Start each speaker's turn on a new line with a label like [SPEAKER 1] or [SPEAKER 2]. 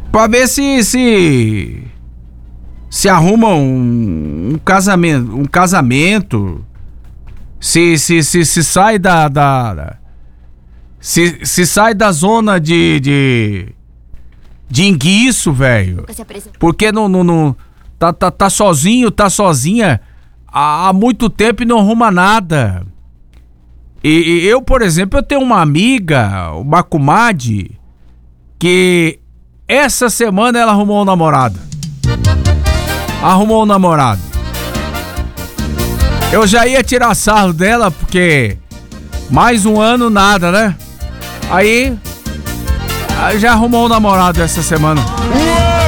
[SPEAKER 1] Pra ver se arruma um casamento, se sai se sai da zona de enguiço, velho. Porque não tá sozinho, tá sozinha há muito tempo e não arruma nada. E eu, por exemplo, eu tenho uma amiga, uma comadre, que essa semana ela arrumou um namorado. Eu já ia tirar sarro dela, porque mais um ano nada, né? Aí já arrumou um namorado essa semana.